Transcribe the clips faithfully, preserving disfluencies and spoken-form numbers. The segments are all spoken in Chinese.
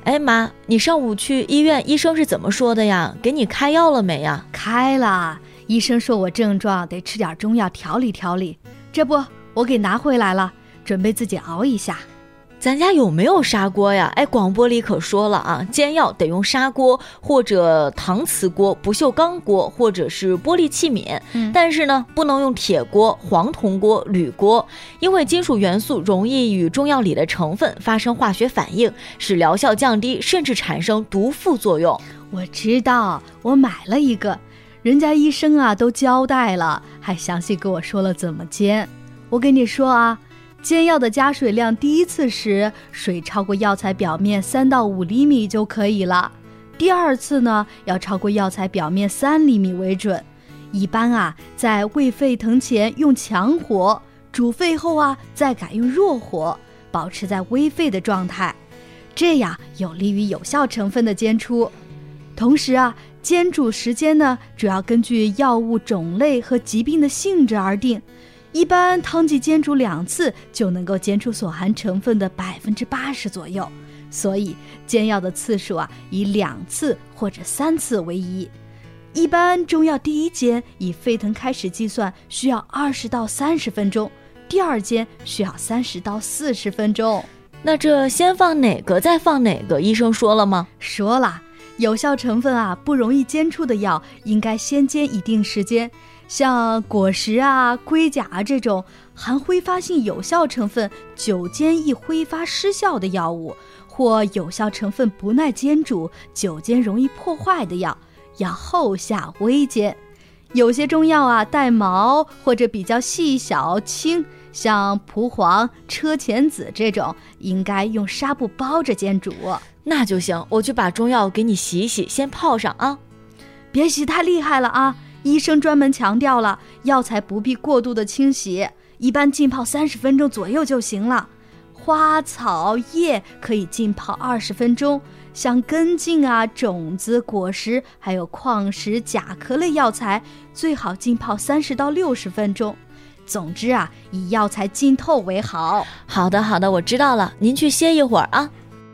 哎妈，你上午去医院，医生是怎么说的呀？给你开药了没呀？ 开了，医生说我症状得吃点中药调理调理，这不我给拿回来了，准备自己熬一下。 咱家有没有砂锅呀？哎，广播里可说了啊，煎药得用砂锅或者搪瓷锅、不锈钢锅或者是玻璃器皿、嗯、但是呢不能用铁锅、黄铜锅、铝锅，因为金属元素容易与中药里的成分发生化学反应，使疗效降低，甚至产生毒副作用。 我知道，我买了一个，人家医生啊都交代了，还详细跟我说了怎么煎。我跟你说啊，煎药的加水量，第一次时水超过药材表面三到五厘米就可以了，第二次呢要超过药材表面三厘米为准。一般啊，在未沸腾前用强火，煮沸后啊再改用弱火，保持在微沸的状态，这样有利于有效成分的煎出。同时啊，煎煮时间呢主要根据药物种类和疾病的性质而定。一般汤剂煎煮两次就能够煎出所含成分的百分之八十左右，所以煎药的次数啊，以两次或者三次为宜。一般中药第一煎以沸腾开始计算，需要二十到三十分钟；第二煎需要三十到四十分钟。 那这先放哪个再放哪个？医生说了吗？ 说了，有效成分啊不容易煎出的药，应该先煎一定时间。像果实啊、龟甲啊这种含挥发性有效成分久煎易挥发失效的药物，或有效成分不耐煎煮、久煎容易破坏的药，要后下微煎。有些中药啊带毛或者比较细小轻，像蒲黄、车前子这种，应该用纱布包着煎煮。 那就行，我去把中药给你洗一洗，先泡上啊。 别洗太厉害了啊，医生专门强调了，药材不必过度的清洗，一般浸泡三十分钟左右就行了。花草叶可以浸泡二十分钟，像根茎啊、种子、果实，还有矿石、甲壳类药材，最好浸泡三十到六十分钟。总之啊，以药材浸透为好。 好的好的，我知道了，您去歇一会儿啊。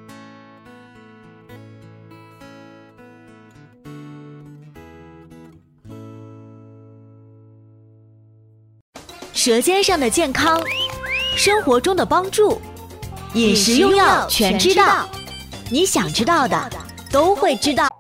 舌尖上的健康，生活中的帮助，饮食用药全知道，你想知道的都会知道。